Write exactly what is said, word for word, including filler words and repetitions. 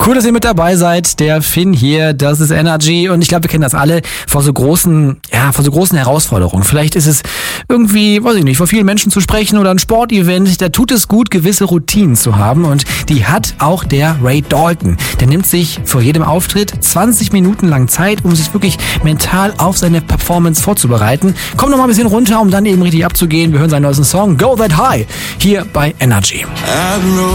Cool, dass ihr mit dabei seid. Der Finn hier, das ist Energy. Und ich glaube, wir kennen das alle vor so großen, ja, vor so großen Herausforderungen. Vielleicht ist es irgendwie, weiß ich nicht, vor vielen Menschen zu sprechen oder ein Sportevent. Da tut es gut, gewisse Routinen zu haben. Und die hat auch der Ray Dalton. Der nimmt sich vor jedem Auftritt zwanzig Minuten lang Zeit, um sich wirklich mental auf seine Performance vorzubereiten. Komm noch mal ein bisschen runter, um dann eben richtig abzugehen. Wir hören seinen neuesten Song Go That High hier bei Energy.